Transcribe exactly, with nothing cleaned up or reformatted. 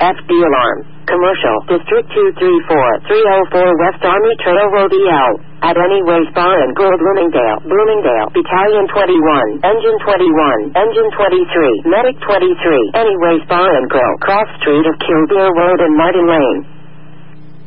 F D alarm. Commercial. District two three four, three oh four West Army Trail Road E L. At Anyways Bar and Grill, Bloomingdale. Bloomingdale. Battalion twenty-one. Engine twenty-one. Engine twenty-three. Medic twenty-three. Anyways Bar and Grill. Cross Street of Killdeer Road and Martin Lane.